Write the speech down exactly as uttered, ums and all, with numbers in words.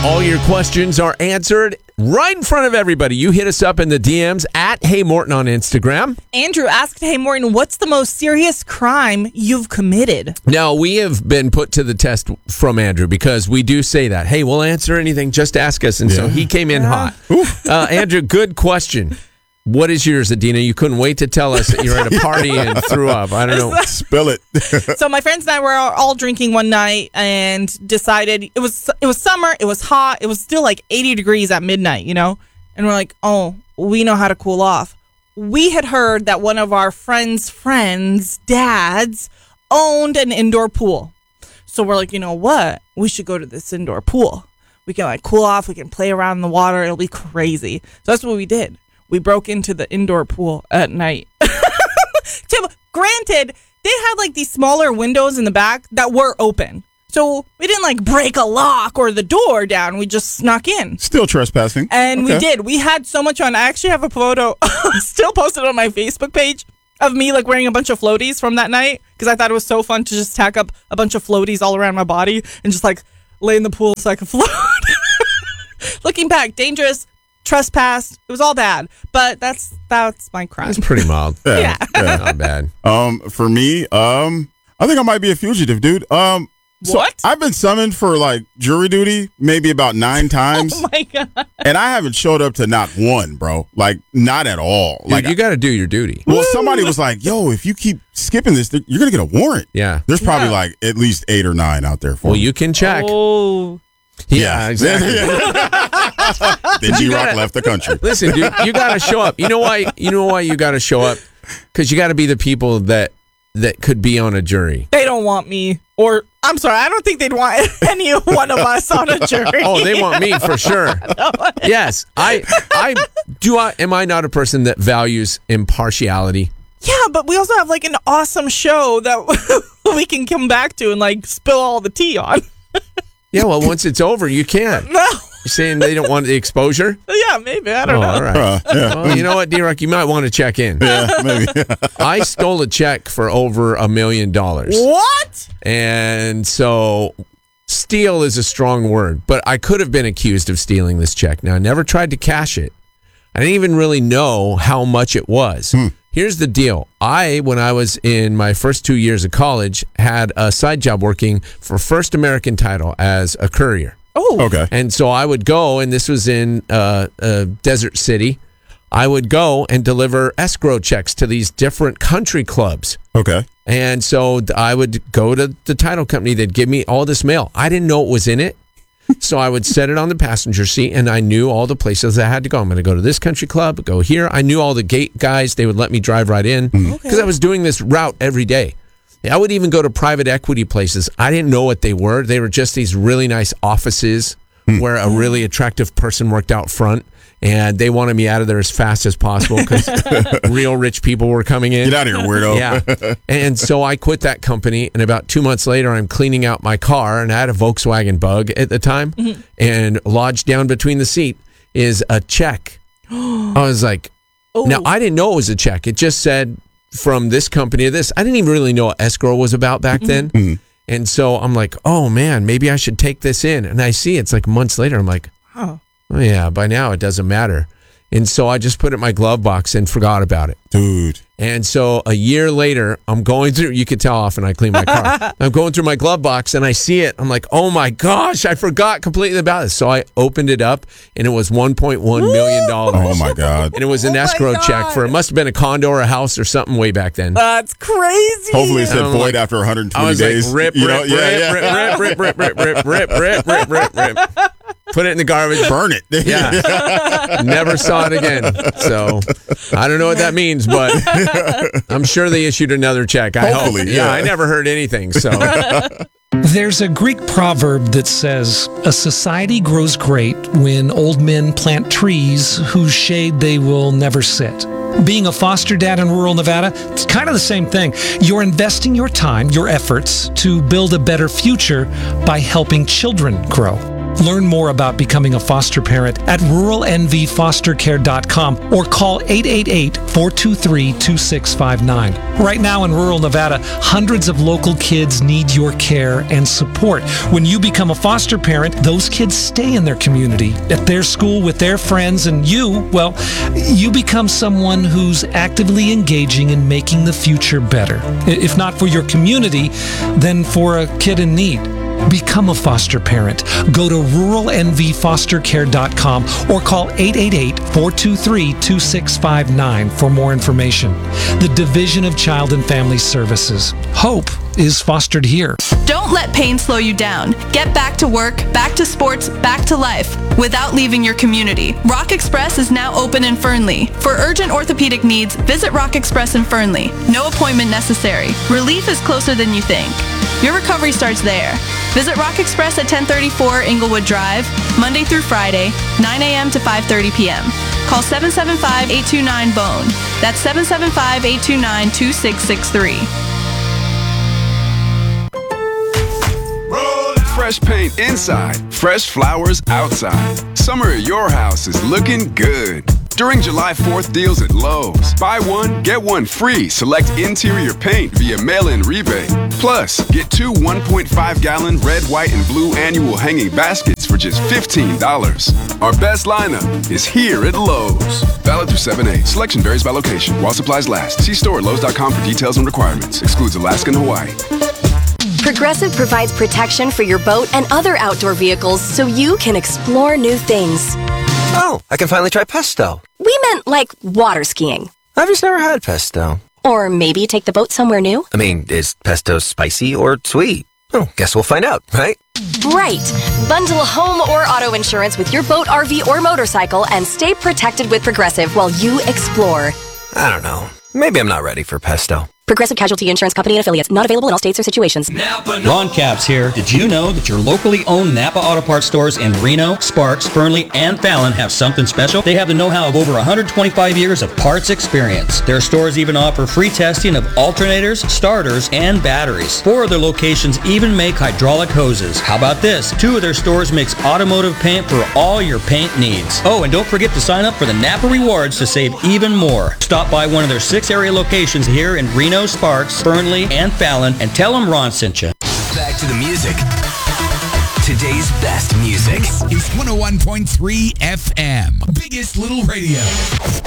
All your questions are answered right in front of everybody. You hit us up in the D Ms at Hey Morton on Instagram. Andrew asked Hey Morton, what's the most serious crime you've committed? Now, we have been put to the test from Andrew because we do say that. Hey, we'll answer anything. Just ask us. And yeah. so he came in yeah. hot. Uh, Andrew, good question. What is yours, Adina? You couldn't wait to tell us that you were at a party and threw up. I don't know. Spill it. So my friends and I were all drinking one night and decided it was it was summer. It was hot. It was still like eighty degrees at midnight, you know? And we're like, oh, we know how to cool off. We had heard that one of our friends' friends' dads owned an indoor pool. So we're like, you know what? We should go to this indoor pool. We can like cool off. We can play around in the water. It'll be crazy. So that's what we did. We broke into the indoor pool at night. Tim, granted, they had like these smaller windows in the back that were open. So we didn't like break a lock or the door down. We just snuck in. Still trespassing. And okay. we did. We had so much fun. I actually have a photo still posted on my Facebook page of me like wearing a bunch of floaties from that night because I thought it was so fun to just tack up a bunch of floaties all around my body and just like lay in the pool so I could float. Looking back, dangerous. Trespassed. It was all bad, but that's that's my crime. It's pretty mild. Yeah, yeah. yeah. Not bad. Um, for me, um, I think I might be a fugitive, dude. Um, so what? I've been summoned for like jury duty maybe about nine times. Oh my god! And I haven't showed up to not one, bro. Like not at all. Dude, like you got to do your duty. Well, somebody was like, "Yo, if you keep skipping this, you're gonna get a warrant." Yeah. There's probably yeah. like at least eight or nine out there for. Well, me. you can check. Oh. Yeah, yeah, exactly. Then G-Rock left the country. Listen, dude, you got to show up. You know why? You know why you got to show up? Because you got to be the people that that could be on a jury. They don't want me, or I'm sorry, I don't think they'd want any one of us on a jury. Oh, they want me for sure. Yes, I, I do. I am I not a person that values impartiality? Yeah, but we also have like an awesome show that we can come back to and like spill all the tea on. Yeah, well, once it's over, you can't. No. You're saying they don't want the exposure? Yeah, maybe. I don't oh, know. All right. Uh, yeah. Well, you know what, D-Rock? You might want to check in. Yeah, maybe. I stole a check for over a million dollars. What? And so steal is a strong word, but I could have been accused of stealing this check. Now, I never tried to cash it. I didn't even really know how much it was. Hmm. Here's the deal. I, when I was in my first two years of college, had a side job working for First American Title as a courier. Oh, okay. And so I would go, and this was in uh, uh, Desert City. I would go and deliver escrow checks to these different country clubs. Okay. And so I would go to the title company. They'd give me all this mail. I didn't know what was in it. So I would set it on the passenger seat, and I knew all the places I had to go. I'm going to go to this country club, go here. I knew all the gate guys. They would let me drive right in because okay. I was doing this route every day. I would even go to private equity places. I didn't know what they were. They were just these really nice offices mm. where a really attractive person worked out front, and they wanted me out of there as fast as possible because real rich people were coming in. Get out of here, weirdo. Yeah. And so I quit that company, and about two months later, I'm cleaning out my car, and I had a Volkswagen Bug at the time, mm-hmm. and lodged down between the seat is a check. I was like, oh. Now, I didn't know it was a check. It just said from this company to this. I didn't even really know what escrow was about back mm-hmm. then. Mm-hmm. And so I'm like, oh, man, maybe I should take this in. And I see it's like months later. I'm like, oh. Oh, yeah, by now it doesn't matter. And so I just put it in my glove box and forgot about it. Dude. And so a year later, I'm going through, you could tell often I clean my car. I'm going through my glove box and I see it. I'm like, oh my gosh, I forgot completely about this. So I opened it up and it was one point one million dollars. Oh my God. And it was an oh escrow check for, it must have been a condo or a house or something way back then. That's crazy. Hopefully it said void like, after one hundred twenty I was days. Like, rip, you rip, know? rip, yeah, yeah. rip, rip, rip, rip, rip, rip, rip, rip, rip, rip, rip. Put it in the garbage. Burn it. Yeah. Never saw it again. So I don't know what that means, but I'm sure they issued another check. I Hopefully, hope. yeah. yeah. I never heard anything. So there's a Greek proverb that says, a society grows great when old men plant trees whose shade they will never sit. Being a foster dad in rural Nevada, it's kind of the same thing. You're investing your time, your efforts to build a better future by helping children grow. Learn more about becoming a foster parent at rural n v foster care dot com or call eight eight eight, four two three, two six five nine. Right now in rural Nevada, hundreds of local kids need your care and support. When you become a foster parent, those kids stay in their community, at their school, with their friends, and you, well, you become someone who's actively engaging in making the future better. If not for your community, then for a kid in need. Become a foster parent. Go to rural n v foster care dot com or call eight eight eight, four two three, two six five nine for more information. The Division of Child and Family Services. Hope is fostered here. Don't let pain slow you down. Get back to work, back to sports, back to life without leaving your community. Rock Express is now open in Fernley. For urgent orthopedic needs, visit Rock Express in Fernley. No appointment necessary. Relief is closer than you think. Your recovery starts there. Visit Rock Express at ten thirty-four Inglewood Drive, Monday through Friday, nine a.m. to five thirty p.m. Call seven seven five, eight two nine, B O N E. That's seven seven five, eight two nine, two six six three. Fresh paint inside, fresh flowers outside. Summer at your house is looking good. During July fourth deals at Lowe's, buy one, get one free. Select interior paint via mail-in rebate. Plus, get two one point five gallon red, white, and blue annual hanging baskets for just fifteen dollars. Our best lineup is here at Lowe's. Valid through seven eight. Selection varies by location. While supplies last. See store at Lowe's dot com for details and requirements. Excludes Alaska and Hawaii. Progressive provides protection for your boat and other outdoor vehicles so you can explore new things. Oh, I can finally try pesto. We meant like water skiing. I've just never had pesto. Or maybe take the boat somewhere new. I mean, is pesto spicy or sweet? Oh, guess we'll find out, right? Right. Bundle home or auto insurance with your boat, R V, or motorcycle and stay protected with Progressive while you explore. I don't know. Maybe I'm not ready for pesto. Progressive Casualty Insurance Company and Affiliates. Not available in all states or situations. Ron Capps here. Did you know that your locally owned Napa Auto Parts stores in Reno, Sparks, Fernley, and Fallon have something special? They have the know-how of over one hundred twenty-five years of parts experience. Their stores even offer free testing of alternators, starters, and batteries. Four of their locations even make hydraulic hoses. How about this? Two of their stores mix automotive paint for all your paint needs. Oh, and don't forget to sign up for the Napa Rewards to save even more. Stop by one of their six area locations here in Reno, Sparks, Fernley, and Fallon, and tell them Ron sent you. Back to the music. Today's best music. This is one oh one point three F M. Biggest Little Radio.